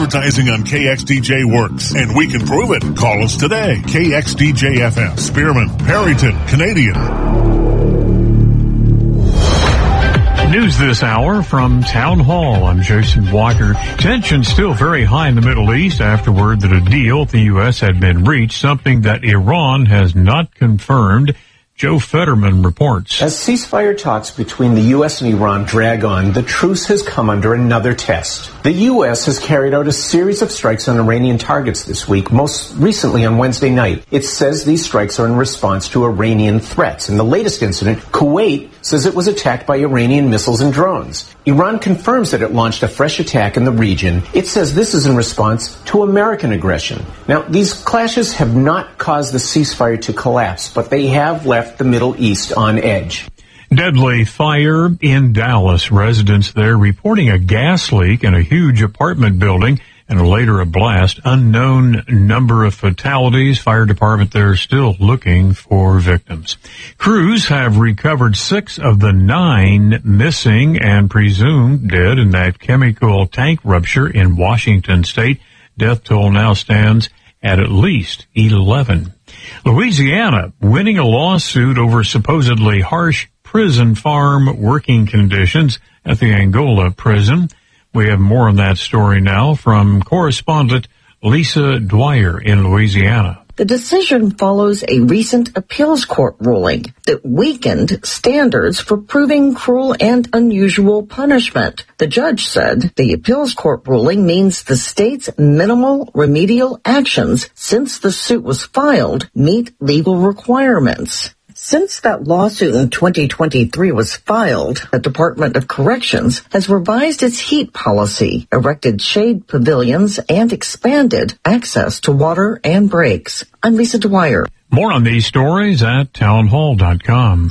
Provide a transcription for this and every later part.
Advertising on KXDJ works, and we can prove it. Call us today. KXDJ-FM, Spearman, Perryton, Canadian. News this hour from Town Hall. I'm Jason Walker. Tension still very high in the Middle East after word that a deal with the U.S. had been reached, something that Iran has not confirmed. Joe Fetterman reports. As ceasefire talks between the U.S. and Iran drag on, the truce has come under another test. The U.S. has carried out a series of strikes on Iranian targets this week, most recently on Wednesday night. It says these strikes are in response to Iranian threats. In the latest incident, Kuwait says it was attacked by Iranian missiles and drones. Iran confirms that it launched a fresh attack in the region. It says this is in response to American aggression. Now, these clashes have not caused the ceasefire to collapse, but they have left the Middle East on edge. Deadly fire in Dallas. Residents there reporting a gas leak in a huge apartment building and later a blast. Unknown number of fatalities. Fire department there still looking for victims. Crews have recovered 6 of the 9 missing and presumed dead in that chemical tank rupture in Washington state. Death toll now stands at least 11. Louisiana winning a lawsuit over supposedly harsh prison farm working conditions at the Angola prison. We have more on that story now from correspondent Lisa Dwyer in Louisiana. The decision follows a recent appeals court ruling that weakened standards for proving cruel and unusual punishment. The judge said the appeals court ruling means the state's minimal remedial actions since the suit was filed meet legal requirements. Since that lawsuit in 2023 was filed, the Department of Corrections has revised its heat policy, erected shade pavilions, and expanded access to water and breaks. I'm Lisa Dwyer. More on these stories at townhall.com.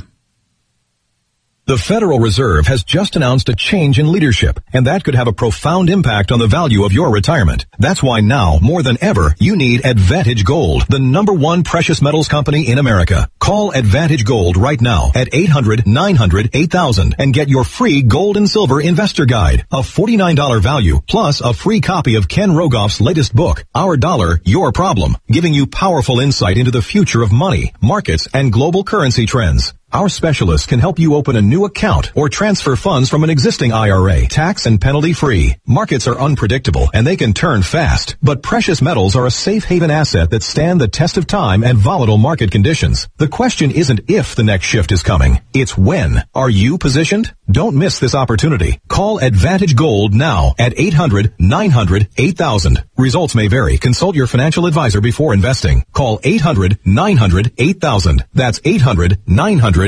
The Federal Reserve has just announced a change in leadership, and that could have a profound impact on the value of your retirement. That's why now, more than ever, you need Advantage Gold, the #1 precious metals company in America. Call Advantage Gold right now at 800-900-8000 and get your free gold and silver investor guide, a $49 value, plus a free copy of Ken Rogoff's latest book, Our Dollar, Your Problem, giving you powerful insight into the future of money, markets, and global currency trends. Our specialists can help you open a new account or transfer funds from an existing IRA, tax and penalty free. Markets are unpredictable and they can turn fast, but precious metals are a safe haven asset that stand the test of time and volatile market conditions. The question isn't if the next shift is coming, it's when. Are you positioned? Don't miss this opportunity. Call Advantage Gold now at 800-900-8000. Results may vary. Consult your financial advisor before investing. Call 800-900-8000. That's 800-900-8000.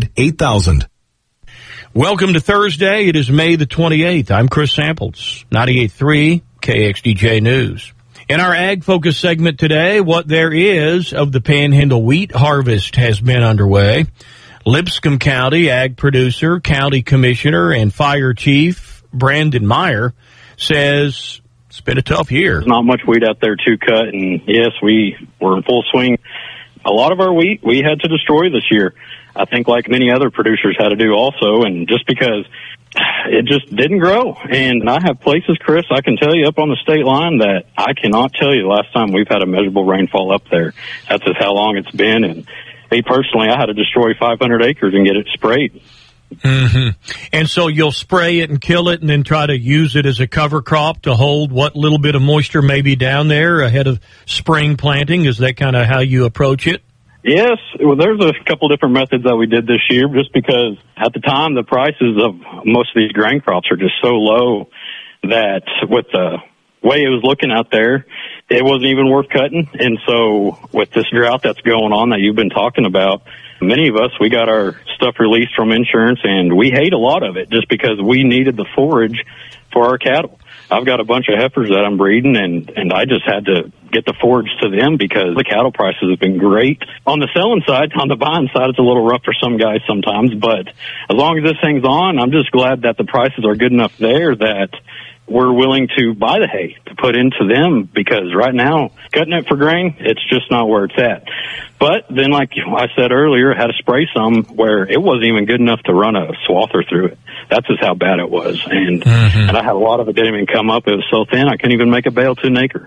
Welcome to Thursday. It is May the 28th. I'm Chris Samples, 98.3 KXDJ News. In our Ag Focus segment today, what there is of the Panhandle wheat harvest has been underway. Lipscomb County ag producer, county commissioner, and fire chief Brandon Meyer says it's been a tough year. There's not much wheat out there to cut, and yes, we were in full swing. A lot of our wheat we had to destroy this year. I think like many other producers had to do also, and just because it just didn't grow. And I have places, Chris, I can tell you up on the state line that I cannot tell you the last time we've had a measurable rainfall up there. That's just how long it's been. And me personally, I had to destroy 500 acres and get it sprayed. Mm-hmm. And so you'll spray it and kill it and then try to use it as a cover crop to hold what little bit of moisture may be down there ahead of spring planting. Is that kind of how you approach it? Yes, well, there's a couple different methods that we did this year just because at the time the prices of most of these grain crops are just so low that with the way it was looking out there, it wasn't even worth cutting. And so with this drought that's going on that you've been talking about, many of us, we got our stuff released from insurance and we hate a lot of it just because we needed the forage for our cattle. I've got a bunch of heifers that I'm breeding, and I just had to get the forage to them because the cattle prices have been great. On the selling side, on the buying side, it's a little rough for some guys sometimes, but as long as this hangs on, I'm just glad that the prices are good enough there that we're willing to buy the hay to put into them, because right now, cutting it for grain, it's just not where it's at. But then, like I said earlier, I had to spray some where it wasn't even good enough to run a swather through it. That's just how bad it was. And and I had a lot of it didn't even come up. It was so thin, I couldn't even make a bale to an acre.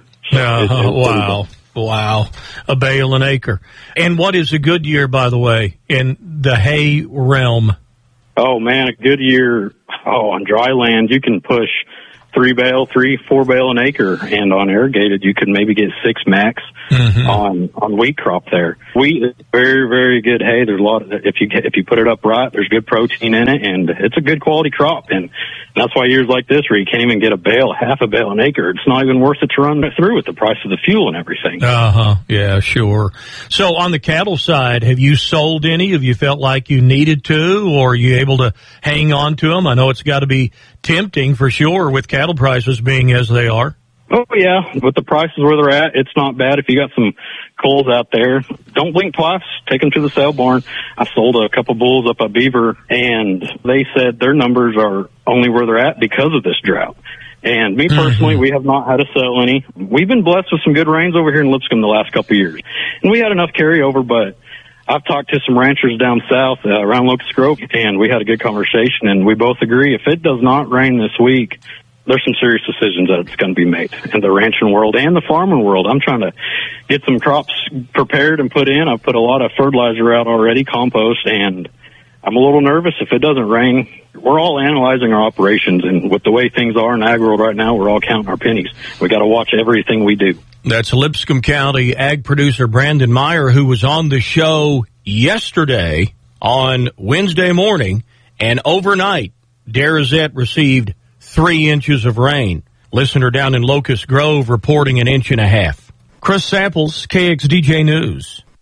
So Wow. A bale an acre. And what is a good year, by the way, in the hay realm? Oh, man, a good year. On dry land, you can push 4 bale an acre, and on irrigated, you could maybe get 6 max on wheat crop there. Wheat is very, very good hay. There's a lot of, if you put it up right, there's good protein in it, and it's a good quality crop. And that's why years like this, where you can't even get half a bale an acre, it's not even worth it to run through with the price of the fuel and everything. Yeah, sure. So on the cattle side, have you sold any? Have you felt like you needed to, or are you able to hang on to them? I know it's got to be tempting for sure with cattle prices being as they are. Oh, yeah. With the prices where they're at, it's not bad. If you got some coals out there, don't blink twice. Take them to the sale barn. I sold a couple bulls up at Beaver, and they said their numbers are only where they're at because of this drought. And me personally, we have not had to sell any. We've been blessed with some good rains over here in Lipscomb the last couple of years. And we had enough carryover, but I've talked to some ranchers down south around Locust Grove, and we had a good conversation, and we both agree if it does not rain this week, there's some serious decisions that's going to be made in the ranching world and the farming world. I'm trying to get some crops prepared and put in. I've put a lot of fertilizer out already, compost, and I'm a little nervous if it doesn't rain. We're all analyzing our operations, and with the way things are in ag world right now, we're all counting our pennies. We got to watch everything we do. That's Lipscomb County ag producer Brandon Meyer, who was on the show yesterday on Wednesday morning, and overnight, Derazette received 3 inches of rain. Listener down in Locust Grove reporting 1.5 inches. Chris Samples, KXDJ News.